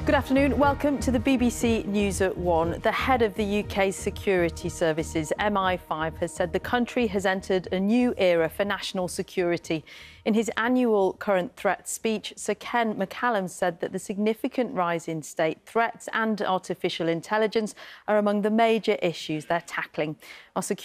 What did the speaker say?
Good afternoon. Welcome to the BBC News at 1. The head of the UK's security services, MI5, has said the country has entered a new era for national security. In his annual current threat speech, Sir Ken McCallum said that the significant rise in state threats and artificial intelligence are among the major issues they're tackling. Our security